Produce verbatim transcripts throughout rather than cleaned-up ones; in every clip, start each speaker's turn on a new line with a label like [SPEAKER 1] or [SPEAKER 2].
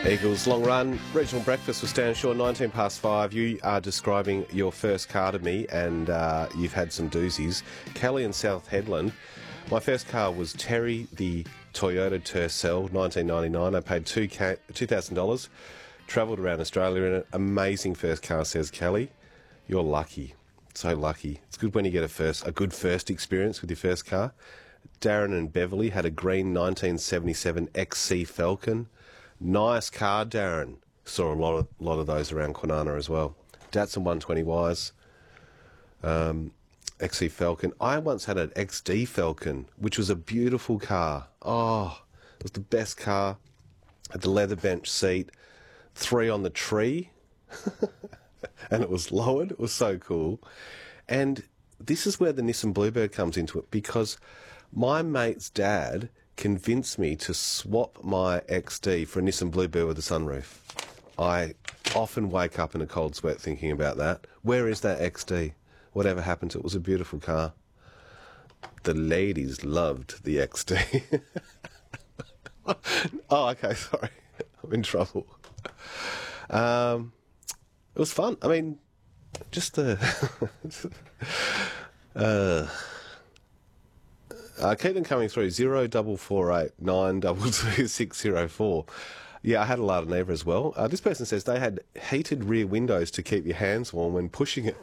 [SPEAKER 1] Eagles long run, regional breakfast with Stan Shaw, nineteen past five. You are describing your first car to me and uh, you've had some doozies. Kelly in South Headland. My first car was Terry, the Toyota Tercel, nineteen ninety-nine. I paid two thousand dollars, travelled around Australia in it. Amazing first car, says Kelly. You're lucky, so lucky. It's good when you get a first, a good first experience with your first car. Darren and Beverly had a green nineteen seventy-seven X C Falcon. Nice car, Darren. Saw a lot of lot of those around Kwinana as well. Datsun one twenty Ys, um, X C Falcon. I once had an X D Falcon, which was a beautiful car. Oh, it was the best car. Had the leather bench seat, three on the tree, and it was lowered. It was so cool. And this is where the Nissan Bluebird comes into it, because my mate's dad convinced me to swap my X D for a Nissan Bluebird with a sunroof. I often wake up in a cold sweat thinking about that. Where is that X D? Whatever happened to it? It was a beautiful car. The ladies loved the X D. Oh, okay, sorry. I'm in trouble. Um, it was fun. I mean, just the... uh, Uh, keep them coming through. Zero double four eight nine double two six zero four. Yeah, I had a Lada Niva as well. Uh, this person says they had heated rear windows to keep your hands warm when pushing it.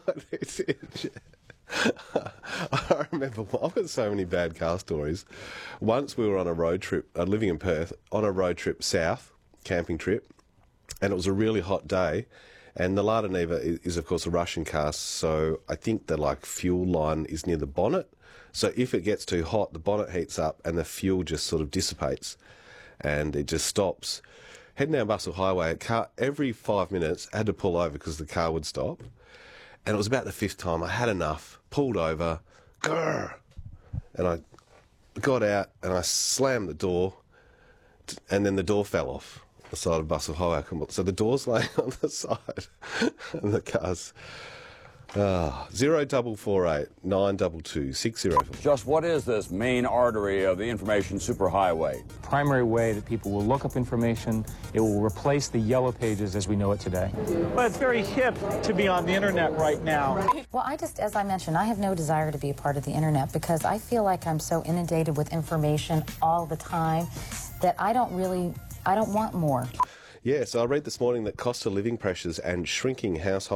[SPEAKER 1] I remember, I've got so many bad car stories. Once we were on a road trip, uh, living in Perth, on a road trip south, camping trip, and it was a really hot day. And the Lada Niva is, is, of course, a Russian car, so I think the like fuel line is near the bonnet. So if it gets too hot, the bonnet heats up and the fuel just sort of dissipates and it just stops. Heading down Bustle Highway, a car, every five minutes I had to pull over because the car would stop. And it was about the fifth time. I had enough, pulled over, grrr, and I got out and I slammed the door, and then the door fell off the side of Bustle Highway. So the door's laying on the side and the car's... Ah, zero double four eight nine double two six zero four.
[SPEAKER 2] Just what is this main artery of the information superhighway?
[SPEAKER 3] Primary way that people will look up information. It will replace the yellow pages as we know it today.
[SPEAKER 4] Well, it's very hip to be on the internet right now.
[SPEAKER 5] Well, I just, as I mentioned, I have no desire to be a part of the internet because I feel like I'm so inundated with information all the time that I don't really, I don't want more.
[SPEAKER 1] Yeah, so I read this morning that cost of living pressures and shrinking household